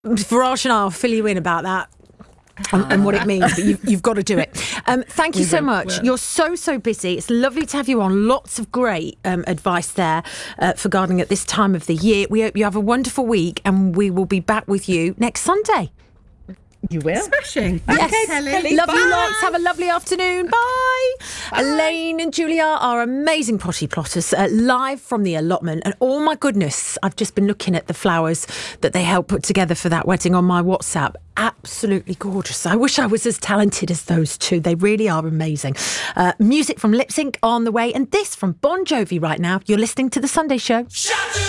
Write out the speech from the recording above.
Farage and I will fill you in about that. And what it means, but you've got to do it. Thank you so much. You're so busy. It's lovely to have you on. Lots of great advice there for gardening at this time of the year. We hope you have a wonderful week, and we will be back with you next Sunday. You will. Smashing. Yes. Okay, Kelly. Love you Bye. lots. Have a lovely afternoon. Bye. Elaine and Julia are amazing potty plotters, live from the allotment. And oh my goodness, I've just been looking at the flowers that they helped put together for that wedding on my WhatsApp. Absolutely gorgeous. I wish I was as talented as those two. They really are amazing. Music from Lip Sync on the way, and this from Bon Jovi right now. You're listening to The Sunday Show.